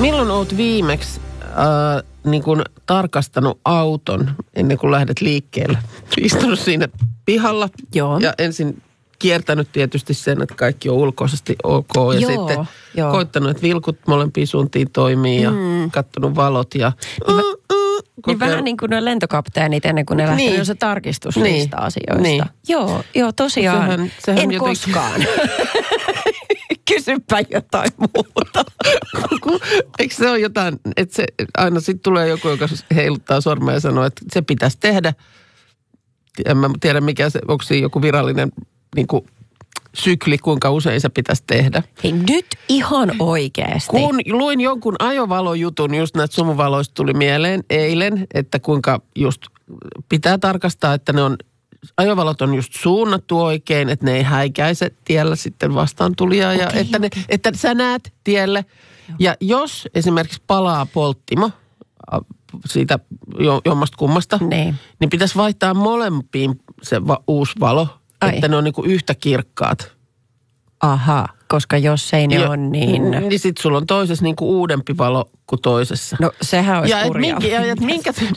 Milloin oot viimeksi niin kun tarkastanut auton ennen kuin lähdet liikkeelle? Istunut siinä pihalla. Joo. Ja ensin kiertänyt tietysti sen, että kaikki on ulkoisesti ok. Ja sitten koittanut, että vilkut molempiin suuntiin toimii ja kattonut valot. Ja niin vähän niin kuin ne lentokapteenit ennen kuin ne lähtee, niin on se tarkistuslista asioista. Niin. Joo, tosiaan. Sehän en koskaan. Kysypä jotain muuta. Eikö se ole jotain, että se aina sitten tulee joku, joka heiluttaa sormea ja sanoo, että se pitäisi tehdä. En mä tiedä, mikä se, onko siinä joku virallinen niin kuin sykli, kuinka usein se pitäisi tehdä. Hei, nyt ihan oikeasti. Kun luin jonkun ajovalojutun, just näitä sumuvaloista tuli mieleen eilen, että kuinka just pitää tarkastaa, että ne on, ajovalot on just suunnattu oikein, että ne ei häikäise tiellä sitten vastaan tulijaa ja että sä näet tielle. Ja jos esimerkiksi palaa polttimo siitä jommasta kummasta, niin pitäisi vaihtaa molempiin se uusi valo, että ne on niinku yhtä kirkkaat. Aha, koska jos ei ne ole niin... Niin sit sulla on toisessa niinku uudempi valo kuin toisessa. No sehän olisi hurjaa. Ja minkä